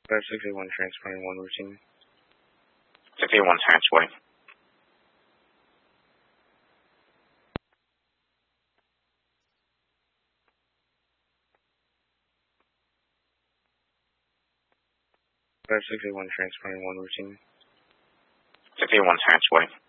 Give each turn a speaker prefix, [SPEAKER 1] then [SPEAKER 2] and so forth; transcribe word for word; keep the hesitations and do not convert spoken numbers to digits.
[SPEAKER 1] Five sixty-one transporting one routine.
[SPEAKER 2] sixty-one transporting.
[SPEAKER 1] Five sixty-one transporting one routine.
[SPEAKER 2] sixty-one transporting.